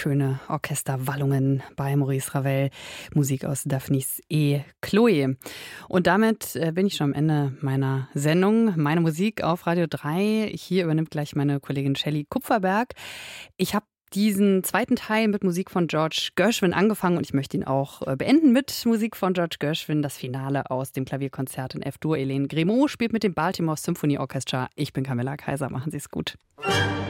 schöne Orchesterwallungen bei Maurice Ravel, Musik aus Daphnis et Chloé. Und damit bin ich schon am Ende meiner Sendung, meine Musik auf Radio 3. Hier übernimmt gleich meine Kollegin Shelley Kupferberg. Ich habe diesen zweiten Teil mit Musik von George Gershwin angefangen und ich möchte ihn auch beenden mit Musik von George Gershwin. Das Finale aus dem Klavierkonzert in F-Dur. Hélène Grimaud spielt mit dem Baltimore Symphony Orchestra. Ich bin Camilla Kaiser. Machen Sie es gut.